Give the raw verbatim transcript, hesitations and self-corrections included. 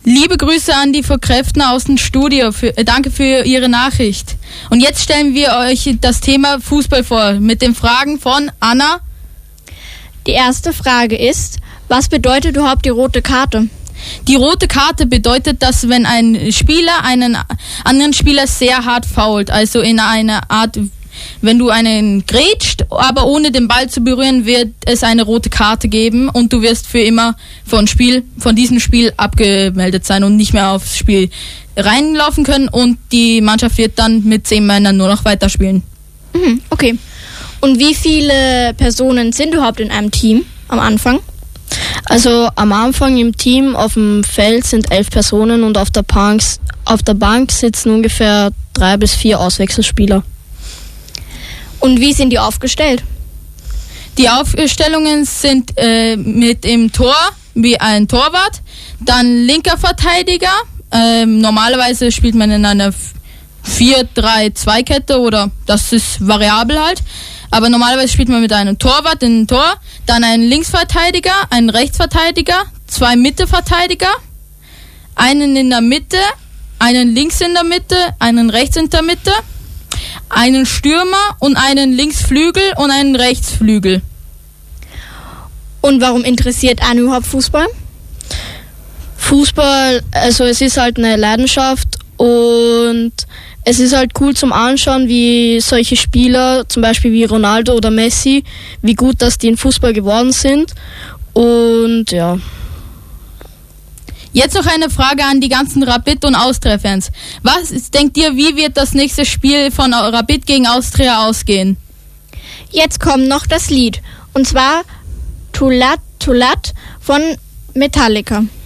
Liebe Grüße an die Frau Kräftner aus dem Studio. Für, äh, danke für Ihre Nachricht. Und jetzt stellen wir euch das Thema Fußball vor mit den Fragen von Anna. Die erste Frage ist, was bedeutet überhaupt die rote Karte? Die rote Karte bedeutet, dass wenn ein Spieler einen anderen Spieler sehr hart foult, also in einer Art, wenn du einen grätscht, aber ohne den Ball zu berühren, wird es eine rote Karte geben und du wirst für immer von Spiel, von diesem Spiel abgemeldet sein und nicht mehr aufs Spiel reinlaufen können und die Mannschaft wird dann mit zehn Männern nur noch weiterspielen. Mhm, okay. Und wie viele Personen sind überhaupt in einem Team am Anfang? Also am Anfang im Team auf dem Feld sind elf Personen und auf der Bank, auf der Bank sitzen ungefähr drei bis vier Auswechselspieler. Und wie sind die aufgestellt? Die Aufstellungen sind äh, mit im Tor wie ein Torwart, dann linker Verteidiger. Ähm, normalerweise spielt man in einer vier drei zwei Kette oder das ist variabel halt. Aber normalerweise spielt man mit einem Torwart in ein Tor, dann einen Linksverteidiger, einen Rechtsverteidiger, zwei Mitteverteidiger, einen in der Mitte, einen links in der Mitte, einen rechts in der Mitte, einen Stürmer und einen Linksflügel und einen Rechtsflügel. Und warum interessiert einen überhaupt Fußball? Fußball, also es ist halt eine Leidenschaft und es ist halt cool zum Anschauen, wie solche Spieler, zum Beispiel wie Ronaldo oder Messi, wie gut, dass die in Fußball geworden sind. Und ja. Jetzt noch eine Frage an die ganzen Rapid- und Austria-Fans. Was ist, denkt ihr, wie wird das nächste Spiel von Rapid gegen Austria ausgehen? Jetzt kommt noch das Lied. Und zwar Tulat Tulat von Metallica.